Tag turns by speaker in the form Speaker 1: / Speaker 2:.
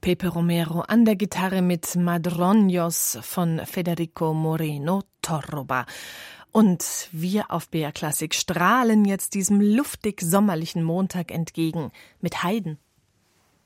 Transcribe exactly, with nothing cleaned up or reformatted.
Speaker 1: Pepe Romero an der Gitarre mit Madroños von Federico Moreno Torroba. Und wir auf B R Klassik strahlen jetzt diesem luftig sommerlichen Montag entgegen mit Haydn.